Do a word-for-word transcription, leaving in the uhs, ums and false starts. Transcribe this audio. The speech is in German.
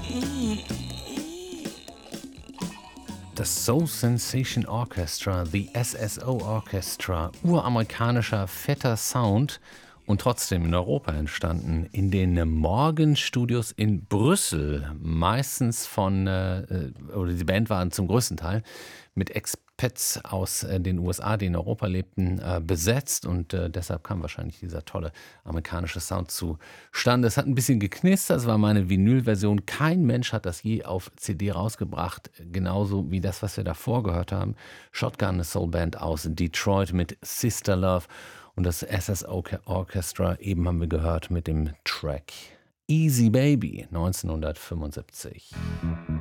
Das Soul Sensation Orchestra, The S S O Orchestra, uramerikanischer, fetter Sound und trotzdem in Europa entstanden, in den Morgenstudios in Brüssel, meistens von, äh, oder die Band waren zum größten Teil mit Expats aus äh, den U S A, die in Europa lebten, äh, besetzt und äh, deshalb kam wahrscheinlich dieser tolle amerikanische Sound zustande. Es hat ein bisschen geknistert, es war meine Vinylversion. Kein Mensch hat das je auf C D rausgebracht, genauso wie das, was wir davor gehört haben. Shotgun, eine Soulband aus Detroit mit Sister Love und das S S O Orchestra, eben haben wir gehört mit dem Track Easy Baby neunzehnhundertfünfundsiebzig.